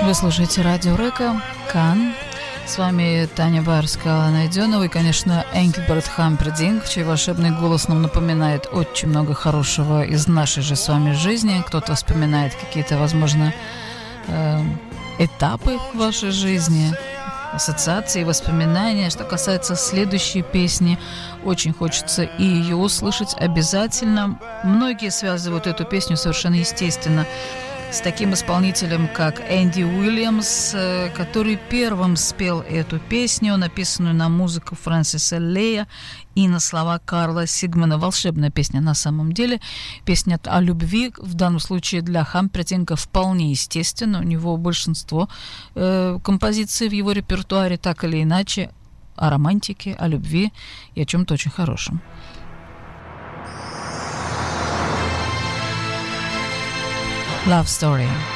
Вы слушаете радио Река, Кан. С вами Таня Барская, Алла Найденова и, конечно, Энгельберт Хампердинг, чей волшебный голос нам напоминает очень много хорошего из нашей же с вами жизни. Кто-то вспоминает какие-то, возможно, этапы вашей жизни, ассоциации, воспоминания. Что касается следующей песни, очень хочется и ее услышать обязательно. Многие связывают эту песню совершенно естественно с таким исполнителем, как Энди Уильямс, который первым спел эту песню, написанную на музыку Фрэнсиса Лея и на слова Карла Сигмана. Волшебная песня на самом деле. Песня о любви, в данном случае для Хампердинга, вполне естественно. У него большинство композиций в его репертуаре так или иначе о романтике, о любви и о чем-то очень хорошем. Love Story.